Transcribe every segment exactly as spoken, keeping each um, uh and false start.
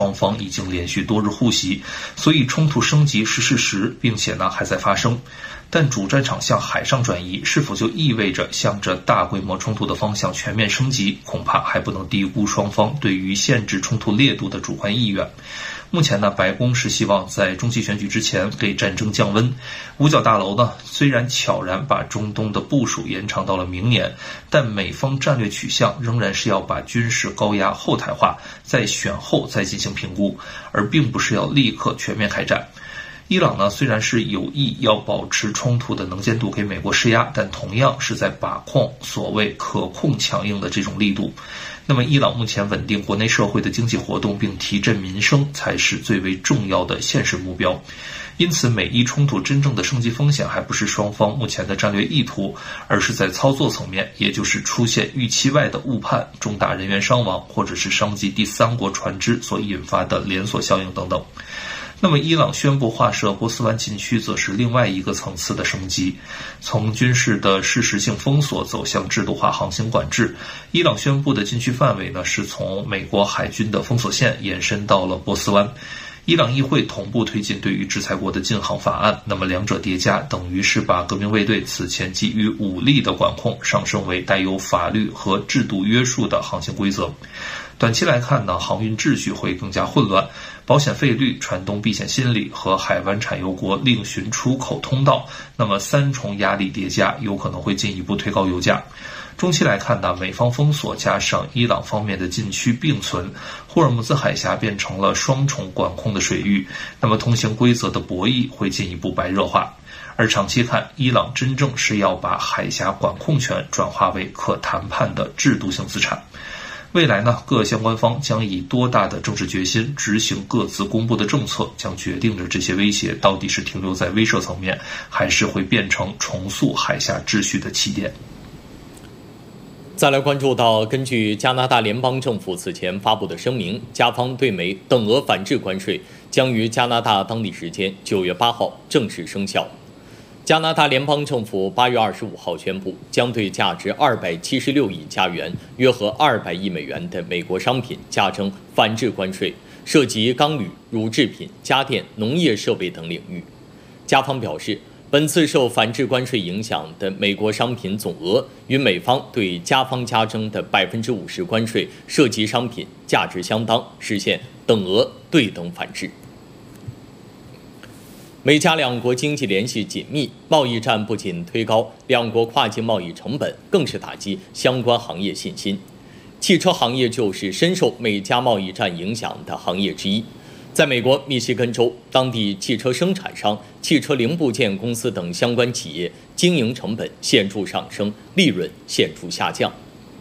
双方已经连续多日互袭，所以冲突升级是事实，并且呢还在发生。但主战场向海上转移，是否就意味着向着大规模冲突的方向全面升级？恐怕还不能低估双方对于限制冲突烈度的主观意愿。目前呢，白宫是希望在中期选举之前给战争降温。五角大楼呢，虽然悄然把中东的部署延长到了明年，但美方战略取向仍然是要把军事高压后台化，在选后再进行评估，而并不是要立刻全面开战。伊朗呢，虽然是有意要保持冲突的能见度给美国施压，但同样是在把控所谓可控强硬的这种力度。那么伊朗目前稳定国内社会的经济活动并提振民生才是最为重要的现实目标。因此美伊冲突真正的升级风险还不是双方目前的战略意图，而是在操作层面，也就是出现预期外的误判、重大人员伤亡，或者是伤及第三国船只所引发的连锁效应等等。那么伊朗宣布划设波斯湾禁区则是另外一个层次的升级，从军事的事实性封锁走向制度化航行管制。伊朗宣布的禁区范围呢，是从美国海军的封锁线延伸到了波斯湾。伊朗议会同步推进对于制裁国的禁航法案，那么两者叠加，等于是把革命卫队此前基于武力的管控上升为带有法律和制度约束的航行规则。短期来看呢，航运秩序会更加混乱，保险费率、船东避险心理和海湾产油国另寻出口通道，那么三重压力叠加，有可能会进一步推高油价。中期来看呢，美方封锁加上伊朗方面的禁区并存，霍尔木兹海峡变成了双重管控的水域，那么通行规则的博弈会进一步白热化。而长期看，伊朗真正是要把海峡管控权转化为可谈判的制度性资产。未来呢，各相关方将以多大的政治决心执行各自公布的政策，将决定着这些威胁到底是停留在威慑层面，还是会变成重塑海峡秩序的起点。 再来关注到，根据加拿大联邦政府此前发布的声明，加方对美等额反制关税将于加拿大当地时间九月八号正式生效。加拿大联邦政府八月二十五号宣布，将对价值二百七十六亿加元（约合二百亿美元）的美国商品加征反制关税，涉及钢铝、乳制品、家电、农业设备等领域。加方表示，本次受反制关税影响的美国商品总额与美方对加方加征的百分之五十关税涉及商品价值相当，实现等额对等反制。美加两国经济联系紧密，贸易战不仅推高两国跨境贸易成本，更是打击相关行业信心。汽车行业就是深受美加贸易战影响的行业之一。在美国密西根州，当地汽车生产商、汽车零部件公司等相关企业经营成本显著上升，利润显著下降。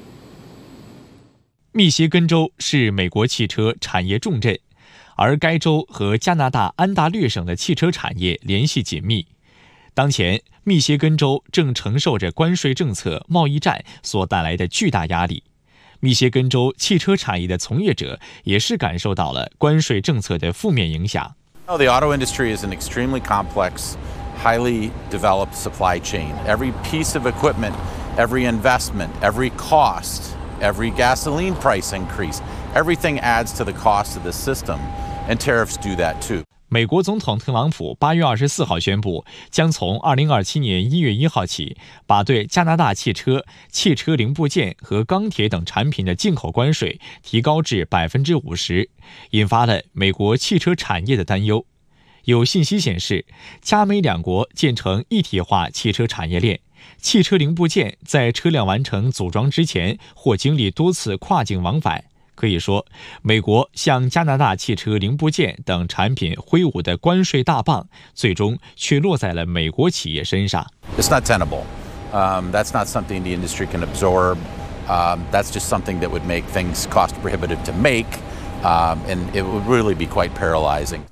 密歇根州是美国汽车产业重镇，而该州和加拿大安大略省的汽车产业联系紧密。当前，密歇根州正承受着关税政策、贸易战所带来的巨大压力。密歇根州汽车产业的从业者也是感受到了关税政策的负面影响。 The auto industry is an extremely complex, highly developed supply chain. Every piece of equipment, every investment, every cost, every gasoline price increase, everything adds to the cost of the system, and tariffs do that too. 美国总统特朗普八月二十四号宣布，将从二零二七年一月一号起，把对加拿大汽车、汽车零部件和钢铁等产品的进口关税提高至百分之五十，引发了美国汽车产业的担忧。有信息显示，加美两国建成一体化汽车产业链，汽车零部件在车辆完成组装之前或经历多次跨境往返。可以说，美国向加拿大汽车零部件等产品挥舞的关税大棒，最终却落在了美国企业身上。 It's not tenable. Um, that's not something the industry can absorb. Um, that's just something that would make things cost prohibitive to make, um, and it would really be quite paralyzing.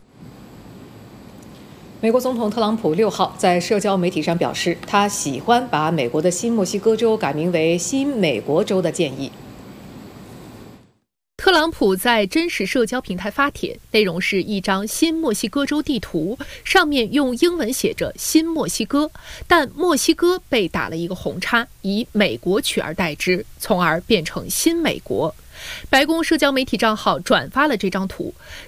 美国总统特朗普六号在社交媒体上表示，他喜欢把美国的新墨西哥州改名为新美国州的建议。 特朗普在真实社交平台发帖，内容是一张新墨西哥州地图，上面用英文写着“新墨西哥”，但墨西哥被打了一个红叉，以美国取而代之，从而变成新美国。白宫社交媒体账号转发了这张图，